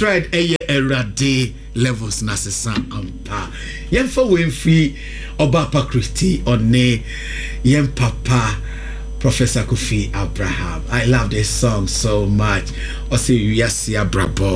right. Erade levels nasesa ampa. Yemfa wemfi Obapa Christie one yem papa Professor Kofi Abraham. I love this song so much. Osi Yasia Brabo.